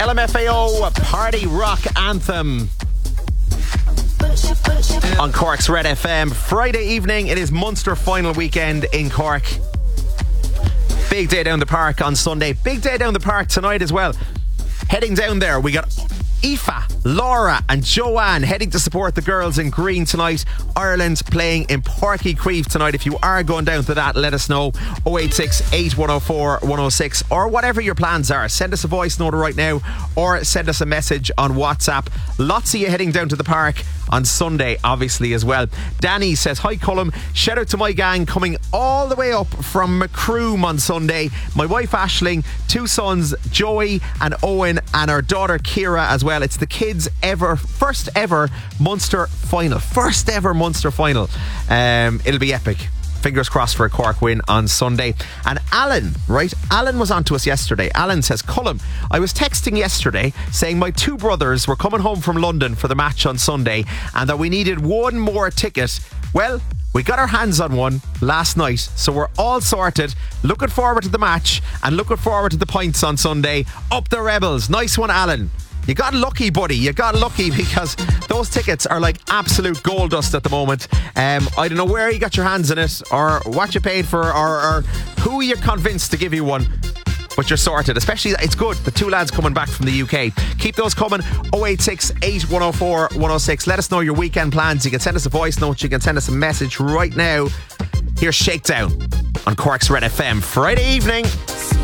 LMFAO Party Rock Anthem on Cork's Red FM. Friday evening, it is Munster final weekend in Cork. Big day down the park on Sunday. Big day down the park tonight as well. Heading down there, we got Aoife, Laura and Joanne heading to support the girls in green tonight. Ireland playing in Páirc Uí Chaoimh tonight. If you are going down to that, let us know. 086 8104 106 or whatever your plans are. Send us a voice note right now or send us a message on WhatsApp. Lots of you heading down to the park on Sunday, obviously, as well. Danny says, hi Colm, shout out to my gang coming all the way up from Macroom on Sunday. My wife Aisling, two sons Joey and Owen, and our daughter Ciara as well. It's the kids' first ever Munster final. First ever Munster final. It'll be epic. Fingers crossed for a Cork win on Sunday. And Alan was on to us yesterday. Alan says, Colm, I was texting yesterday saying my two brothers were coming home from London for the match on Sunday and that we needed one more ticket. Well, we got our hands on one last night, so we're all sorted. Looking forward to the match and looking forward to the pints on Sunday. Up the Rebels. Nice one, Alan. You got lucky, buddy. You got lucky because those tickets are like absolute gold dust at the moment. I don't know where you got your hands in it or what you paid for or who you're convinced to give you one. But you're sorted. Especially, it's good. The two lads coming back from the UK. Keep those coming. 086 8104 106. Let us know your weekend plans. You can send us a voice note. You can send us a message right now. Here's Shakedown on Cork's Red FM. Friday evening.